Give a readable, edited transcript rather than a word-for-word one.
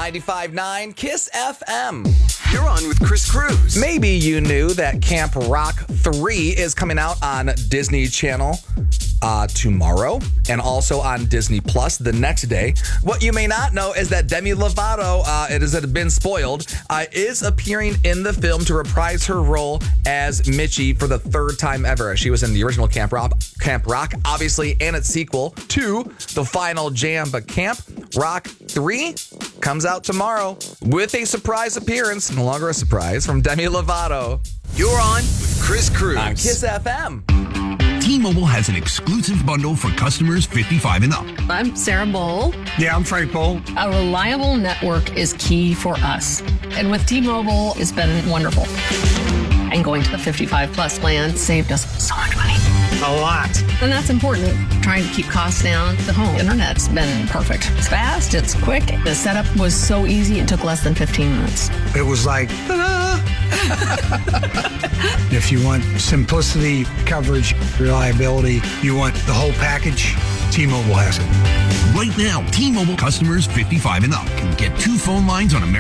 95.9 Kiss FM. You're on with Chris Cruz. Maybe you knew that Camp Rock 3 is coming out on Disney Channel tomorrow and also on Disney Plus the next day. What you may not know is that Demi Lovato, it has been spoiled, is appearing in the film to reprise her role as Mitchie for the third time ever. She was in the original Camp Rock, obviously, and its sequel to The Final Jam. But Camp Rock 3 comes out tomorrow with a surprise appearance, no longer a surprise, from Demi Lovato. You're on with Chris Cruz. On Kiss FM. T-Mobile has an exclusive bundle for customers 55 and up. I'm Sarah Bowl. Yeah, I'm Frank Bowl. A reliable network is key for us. And with T-Mobile, it's been wonderful. And going to the 55 plus plan saved us so much money. A lot. And that's important. Trying to keep costs down. The home internet's been perfect. It's fast, it's quick. The setup was so easy, it took less than 15 minutes. It was like, ta-da! If you want simplicity, coverage, reliability, you want the whole package, T-Mobile has it. Right now, T-Mobile customers 55 and up can get 2 phone lines on American